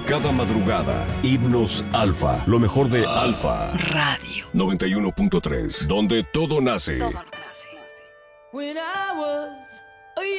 Cada madrugada, Himnos Alfa, lo mejor de Alfa Radio 91.3, donde todo nace. Todo nace. When I was